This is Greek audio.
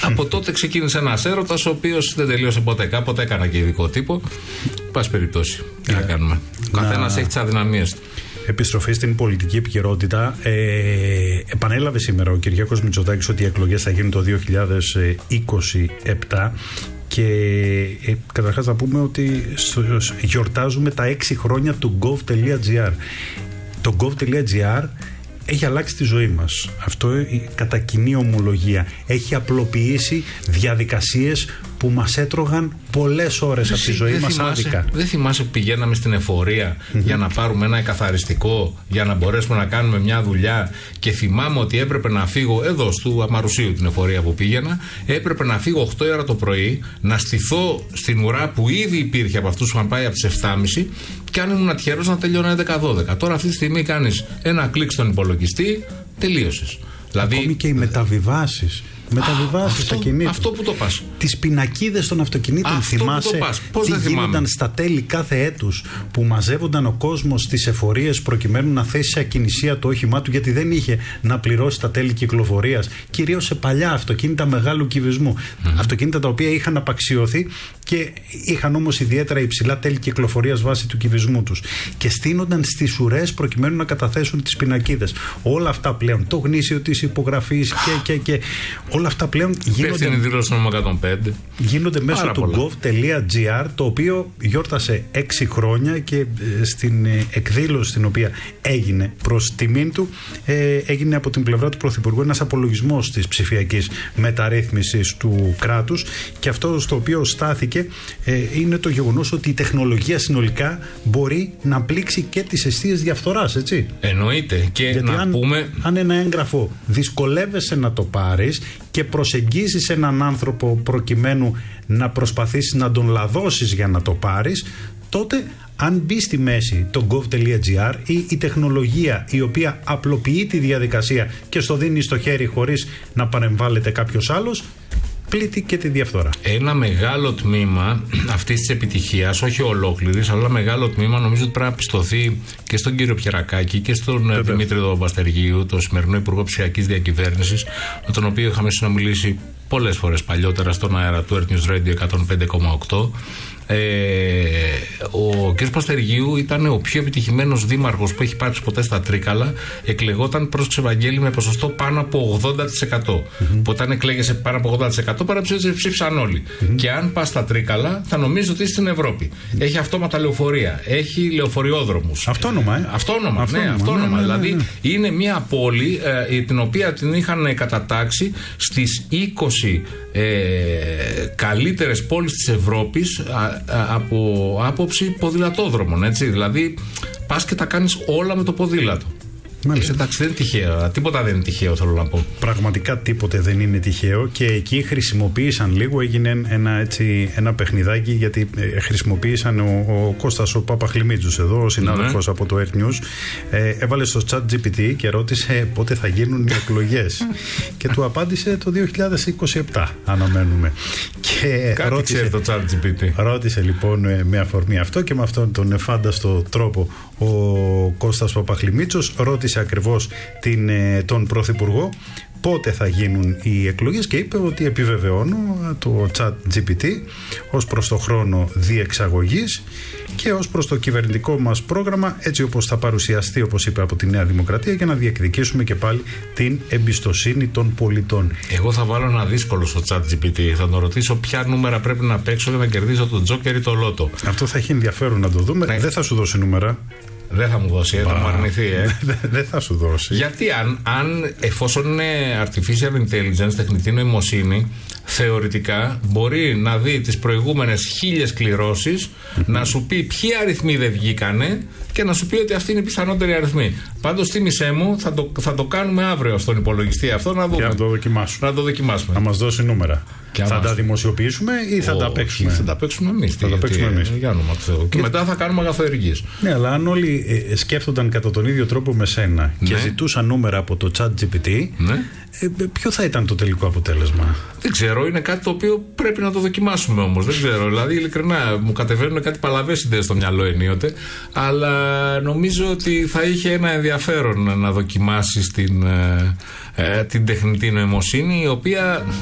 Από τότε ξεκίνησε ένας έρωτας, ο οποίος δεν τελείωσε ποτέ. Κάποτε έκανα και ειδικό τύπο. Πάση περιπτώσει. Τι να κάνουμε. Ο καθένας έχει τις αδυναμίες του. Επιστροφή στην πολιτική επικαιρότητα. Επανέλαβε σήμερα ο Κυριάκος Μητσοτάκης ότι οι εκλογές θα γίνουν το 2027. Και καταρχάς θα πούμε ότι γιορτάζουμε τα 6 χρόνια του gov.gr. Το gov.gr έχει αλλάξει τη ζωή μας. Αυτό κατά κοινή ομολογία. Έχει απλοποιήσει διαδικασίες που μας έτρωγαν πολλές ώρες από τη ζωή μας άδικα. Δεν θυμάσαι που πηγαίναμε στην εφορία για να πάρουμε ένα εκαθαριστικό, για να μπορέσουμε να κάνουμε μια δουλειά, και θυμάμαι ότι έπρεπε να φύγω εδώ του Αμαρουσίου, την εφορία που πήγαινα, έπρεπε να φύγω 8 ώρα το πρωί, να στηθώ στην ουρά που ήδη υπήρχε από αυτούς που είχαν πάει από τις 7.30, και αν ήμουν τυχερός να τελειώνω 11-12. Τώρα αυτή τη στιγμή κάνεις ένα κλικ στον υπολογιστή, τελείωσες. Δηλαδή, ακόμη και οι μεταβιβάσεις αυτοκινήτων. Αυτό που το πας. Τις πινακίδες των αυτοκινήτων. Θυμάσαι τι γίνονταν στα τέλη κάθε έτους, που μαζεύονταν ο κόσμος στις εφορίες προκειμένου να θέσει σε ακινησία το όχημά του, γιατί δεν είχε να πληρώσει τα τέλη κυκλοφορίας, κυρίως σε παλιά αυτοκίνητα μεγάλου κυβισμού. Αυτοκίνητα τα οποία είχαν απαξιωθεί και είχαν όμως ιδιαίτερα υψηλά τέλη κυκλοφορίας βάσει του κυβισμού τους. Και στείνονταν στις ουρές προκειμένου να καταθέσουν τις πινακίδες. Όλα αυτά πλέον, το γνήσιο της υπογραφής και όλα αυτά πλέον γίνονται μέσω του gov.gr, το οποίο γιόρτασε 6 χρόνια, και στην εκδήλωση την οποία έγινε προς τιμήν του, έγινε από την πλευρά του Πρωθυπουργού ένας απολογισμός της ψηφιακής μεταρρύθμισης του κράτους, και αυτό στο οποίο στάθηκε είναι το γεγονός ότι η τεχνολογία συνολικά μπορεί να πλήξει και τις αιστείες διαφθοράς, έτσι. Εννοείται. Και γιατί αν ένα έγγραφο δυσκολεύεσαι να το πάρεις και προσεγγίζεις έναν άνθρωπο προκειμένου να προσπαθήσεις να τον λαδώσεις για να το πάρεις, τότε αν μπει στη μέση το gov.gr ή η τεχνολογία η οποία απλοποιεί τη διαδικασία και στο δίνει στο χέρι χωρίς να παρεμβάλλεται κάποιος άλλος, πλήττει και τη διαφθορά. Ένα μεγάλο τμήμα αυτής της επιτυχίας, όχι ολόκληρης, αλλά μεγάλο τμήμα, νομίζω ότι πρέπει να πιστωθεί και στον κύριο Πιερακάκη και στον Δημήτρη Παπαστεργίου, τον σημερινό Υπουργό Ψηφιακής Διακυβέρνησης, με τον οποίο είχαμε συνομιλήσει πολλές φορές παλιότερα στον αέρα του Earth News Radio 105,8. Ο κ. Παστεργίου ήταν ο πιο επιτυχημένος δήμαρχος που έχει υπάρξει ποτέ στα Τρίκαλα. Εκλεγόταν προς Ξεβαγγέλη με ποσοστό πάνω από 80%. Που όταν εκλέγεσαι πάνω από 80%, ψήφισαν όλοι. Και αν πας στα Τρίκαλα, θα νομίζεις ότι είσαι στην Ευρώπη. Έχει αυτόματα λεωφορεία, έχει λεωφοριόδρομους. Αυτόνομα, Αυτόνομα. Δηλαδή είναι μια πόλη την οποία την είχαν κατατάξει στις 20 καλύτερες πόλεις της Ευρώπης από άποψη ποδηλατόδρομων, έτσι. Δηλαδή πας και τα κάνεις όλα με το ποδήλατο. Εντάξει, δεν είναι τυχαίο. Τίποτα δεν είναι τυχαίο, θέλω να πω. Πραγματικά τίποτε δεν είναι τυχαίο, και εκεί χρησιμοποίησαν λίγο, έγινε ένα παιχνιδάκι, γιατί χρησιμοποίησαν ο Κώστας ο Παπαχλημίτσος εδώ, ο συνάδελφος από το Earth News, έβαλε στο chat GPT και ρώτησε πότε θα γίνουν οι εκλογές. Και του απάντησε το 2027, αναμένουμε. Και ρώτησε το chat GPT. Ρώτησε λοιπόν με αφορμή αυτό, και με αυτόν τον εφάνταστο τρόπο ο Κώστας Παπαχλημίτσος ρώτησε ακριβώς τον Πρωθυπουργό πότε θα γίνουν οι εκλογές, και είπε ότι επιβεβαιώνω το chat GPT ως προς το χρόνο διεξαγωγής και ως προς το κυβερνητικό μας πρόγραμμα, έτσι όπως θα παρουσιαστεί, όπως είπε, από τη Νέα Δημοκρατία, για να διεκδικήσουμε και πάλι την εμπιστοσύνη των πολιτών. Εγώ θα βάλω ένα δύσκολο στο chat GPT. Θα τον ρωτήσω ποια νούμερα πρέπει να παίξω για να κερδίσω τον Τζόκερ ή το Λότο. Αυτό θα έχει ενδιαφέρον να το δούμε. Ναι. Δεν θα σου δώσει νούμερα. Δεν θα μου δώσει, θα μου αρνηθεί. Δεν θα σου δώσει. Γιατί εφόσον είναι artificial intelligence, τεχνητή νοημοσύνη, θεωρητικά μπορεί να δει τις προηγούμενες 1000 κληρώσεις, να σου πει ποιοι αριθμοί δεν βγήκανε και να σου πει ότι αυτή είναι η πιθανότερη αριθμή. Πάντως θύμισέ μου, θα το κάνουμε αύριο στον υπολογιστή αυτό να δούμε. Και να το δοκιμάσουμε. Να μας δώσει νούμερα. Θα τα δημοσιοποιήσουμε ή θα τα παίξουμε? Θα τα παίξουμε εμείς. Και μετά θα κάνουμε αγαθοεργίες. Ναι, αλλά αν όλοι σκέφτονταν κατά τον ίδιο τρόπο με σένα και ζητούσαν νούμερα από το chat GPT, ποιο θα ήταν το τελικό αποτέλεσμα? Δεν ξέρω, είναι κάτι το οποίο πρέπει να το δοκιμάσουμε όμως. Δεν ξέρω, δηλαδή ειλικρινά μου κατεβαίνουν κάτι παλαβές ιδέες στο μυαλό ενίοτε, αλλά νομίζω ότι θα είχε ένα ενδιαφέρον να δοκιμάσεις την τεχνητή νοημοσύνη, η οποία